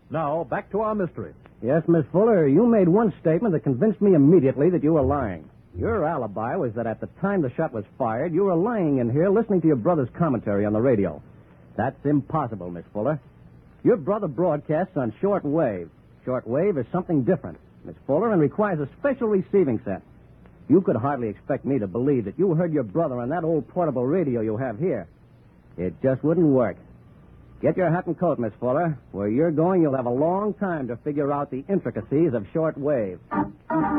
Now, back to our mystery. Yes, Miss Fuller, you made one statement that convinced me immediately that you were lying. Your alibi was that at the time the shot was fired, you were lying in here listening to your brother's commentary on the radio. That's impossible, Miss Fuller. Your brother broadcasts on short wave. Short wave is something different, Miss Fuller, and requires a special receiving set. You could hardly expect me to believe that you heard your brother on that old portable radio you have here. It just wouldn't work. Get your hat and coat, Miss Fuller. Where you're going, you'll have a long time to figure out the intricacies of short wave.